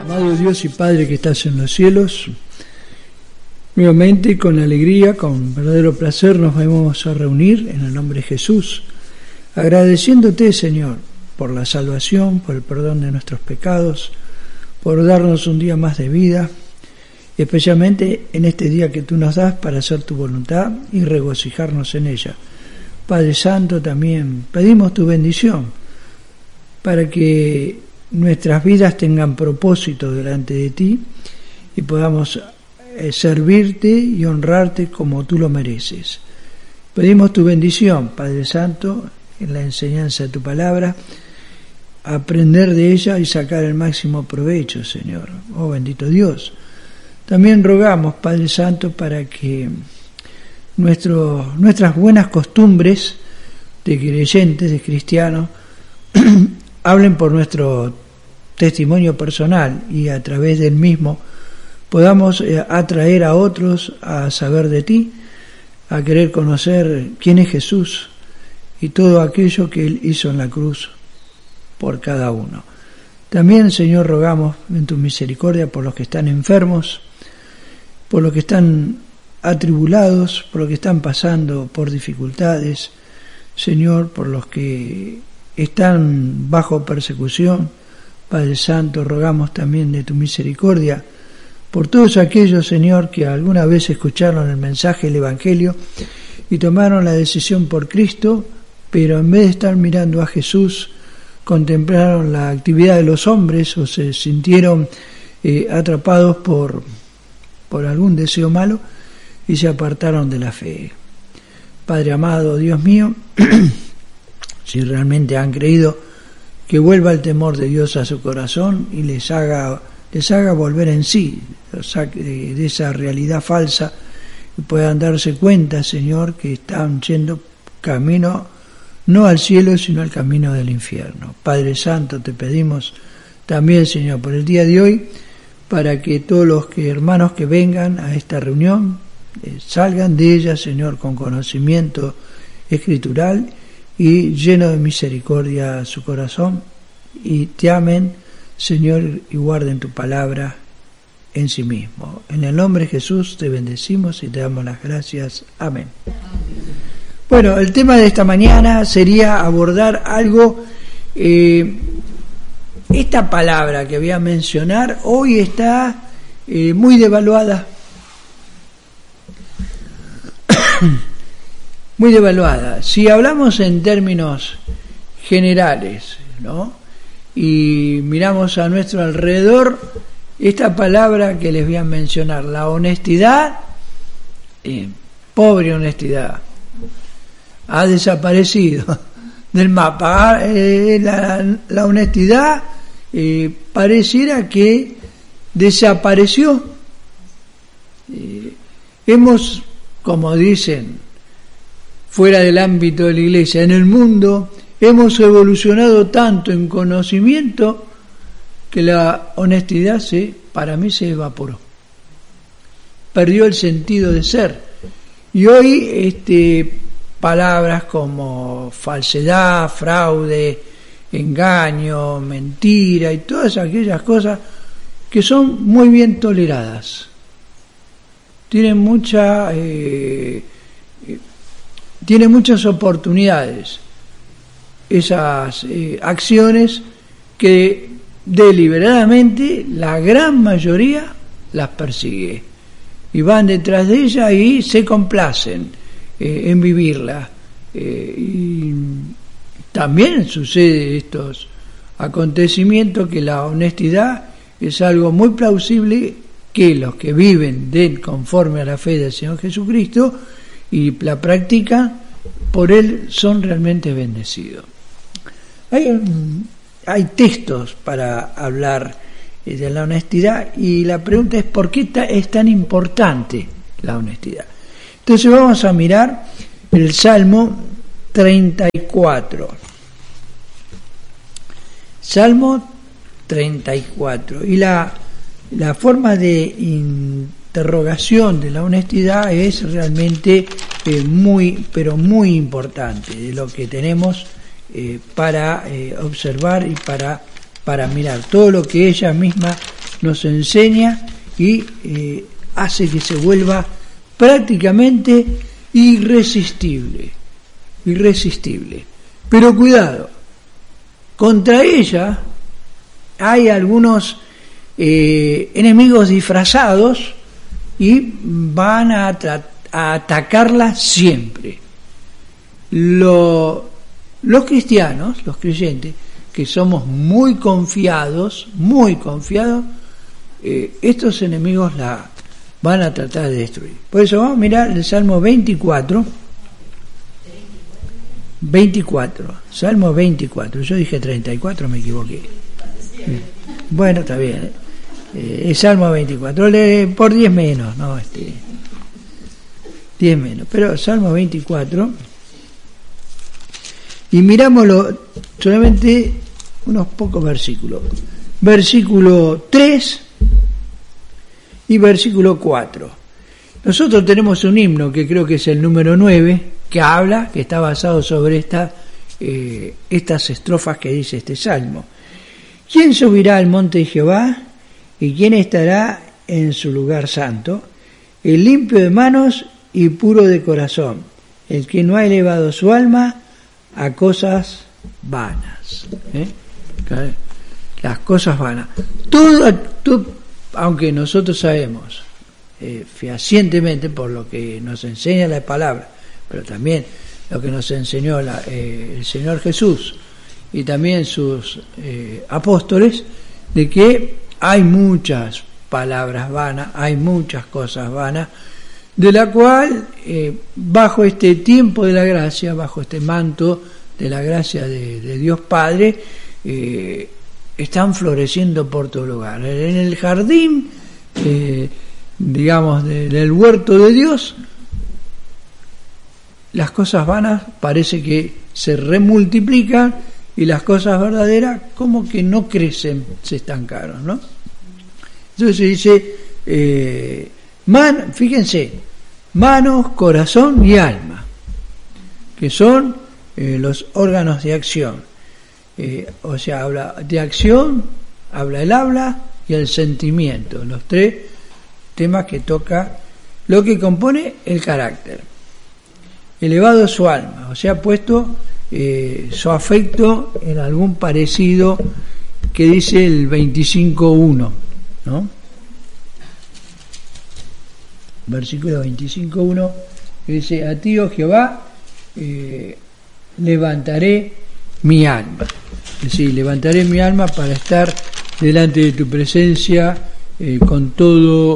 Amado Dios y Padre que estás en los cielos, nuevamente con alegría, con verdadero placer nos vamos a reunir en el nombre de Jesús, agradeciéndote, Señor, por la salvación, por el perdón de nuestros pecados, por darnos un día más de vida, especialmente en este día que tú nos das para hacer tu voluntad y regocijarnos en ella. Padre Santo, también pedimos tu bendición para que nuestras vidas tengan propósito delante de ti y podamos servirte y honrarte como tú lo mereces. Pedimos tu bendición, Padre Santo, en la enseñanza de tu palabra, aprender de ella y sacar el máximo provecho, Señor. Oh bendito Dios. También rogamos, Padre Santo, para que nuestras buenas costumbres de creyentes, de cristianos, hablen por nuestro testimonio personal y a través del mismo podamos atraer a otros a saber de ti, a querer conocer quién es Jesús y todo aquello que Él hizo en la cruz por cada uno. También, Señor, rogamos en tu misericordia por los que están enfermos, por los que están atribulados, por los que están pasando por dificultades, Señor, por los que están bajo persecución. Padre Santo, rogamos también de tu misericordia por todos aquellos, Señor, que alguna vez escucharon el mensaje del Evangelio y tomaron la decisión por Cristo, pero en vez de estar mirando a Jesús, contemplaron la actividad de los hombres o se sintieron atrapados por algún deseo malo y se apartaron de la fe. Padre amado, Dios mío, si realmente han creído, que vuelva el temor de Dios a su corazón y les haga volver en sí, de esa realidad falsa, y puedan darse cuenta, Señor, que están yendo camino no al cielo, sino al camino del infierno. Padre Santo, te pedimos también, Señor, por el día de hoy, para que todos los hermanos que vengan a esta reunión salgan de ella, Señor, con conocimiento escritural y lleno de misericordia su corazón, y te amen, Señor, y guarden tu palabra en sí mismo. En el nombre de Jesús te bendecimos y te damos las gracias. Amén. Bueno, el tema de esta mañana sería abordar algo, esta palabra que voy a mencionar hoy está muy devaluada. Muy devaluada. Si hablamos en términos generales, ¿no? Y miramos a nuestro alrededor, esta palabra que les voy a mencionar, la honestidad, pobre honestidad, ha desaparecido del mapa. La honestidad pareciera que desapareció. Hemos, como dicen, fuera del ámbito de la iglesia, en el mundo, hemos evolucionado tanto en conocimiento que la honestidad para mí se evaporó. Perdió el sentido de ser. Y hoy palabras como falsedad, fraude, engaño, mentira y todas aquellas cosas que son muy bien toleradas. Tienen muchas oportunidades esas acciones que deliberadamente la gran mayoría las persigue y van detrás de ella y se complacen en vivirla. Y también sucede estos acontecimientos que la honestidad es algo muy plausible que los que viven conforme a la fe del Señor Jesucristo y la practican, por Él son realmente bendecidos. Hay textos para hablar de la honestidad y la pregunta es ¿por qué es tan importante la honestidad? Entonces vamos a mirar el Salmo 34. Salmo 34. Y la forma de interrogación de la honestidad es realmente muy importante, de lo que tenemos para observar y para mirar todo lo que ella misma nos enseña y hace que se vuelva prácticamente irresistible. Pero cuidado, contra ella hay algunos enemigos disfrazados y van a atacarla siempre. Los cristianos, los creyentes, que somos muy confiados, estos enemigos la van a tratar de destruir. Por eso vamos a mirar el Salmo 24, Salmo 24, yo dije 34, me equivoqué. Bueno, está bien. El Salmo 24, por 10 menos, no, 10 menos, pero Salmo 24, y mirámoslo solamente unos pocos versículos. Versículo 3 y versículo 4. Nosotros tenemos un himno que creo que es el número 9, que está basado sobre estas estrofas que dice este salmo. ¿Quién subirá al monte de Jehová? ¿Y quién estará en su lugar santo? El limpio de manos y puro de corazón, el que no ha elevado su alma a cosas vanas. Las cosas vanas. Todo, aunque nosotros sabemos fehacientemente por lo que nos enseña la palabra, pero también lo que nos enseñó el Señor Jesús y también sus apóstoles, de que hay muchas palabras vanas, hay muchas cosas vanas, de la cual bajo este tiempo de la gracia, bajo este manto de la gracia de Dios Padre, están floreciendo por todo lugar. En el jardín, digamos, del huerto de Dios, las cosas vanas parece que se remultiplican y las cosas verdaderas como que no crecen, se estancaron, ¿no? Entonces se dice, fíjense, manos, corazón y alma, que son los órganos de acción. O sea, habla de acción, habla el habla y el sentimiento, los tres temas que toca lo que compone el carácter. Elevado su alma, o sea, puesto su afecto en algún parecido que dice el 25.1, ¿no? Versículo 25.1, que dice: a ti, oh Jehová, levantaré mi alma. Es decir, levantaré mi alma para estar delante de tu presencia con todo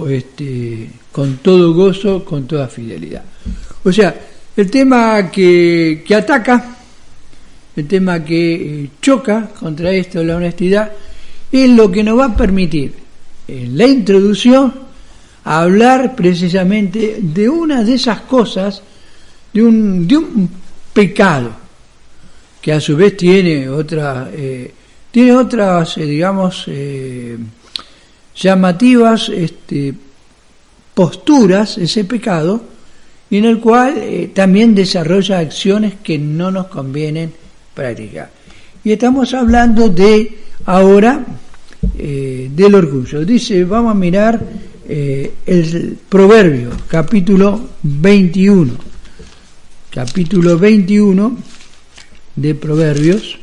gozo, con toda fidelidad. O sea, el tema que ataca, el tema que choca contra esto, la honestidad, es lo que nos va a permitir en la introducción a hablar precisamente de una de esas cosas, de un pecado que a su vez tiene otras, digamos, llamativas posturas, ese pecado, y en el cual también desarrolla acciones que no nos convienen practicar. Y estamos hablando ahora del orgullo. Dice, vamos a mirar el Proverbio, capítulo 21. Capítulo 21 de Proverbios.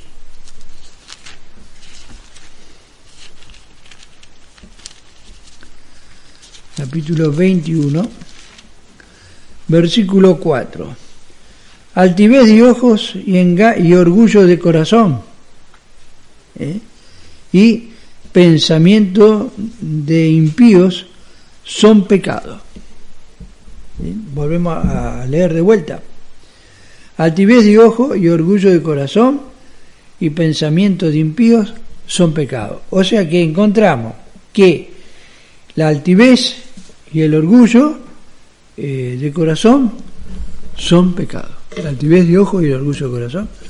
Capítulo 21, versículo 4. Altivez de ojos y orgullo de corazón, y pensamiento de impíos son pecados. Volvemos a leer de vuelta. Altivez de ojo y orgullo de corazón y pensamiento de impíos son pecados. O sea que encontramos que la altivez y el orgullo de corazón son pecados. La altivez de ojo y el orgullo de corazón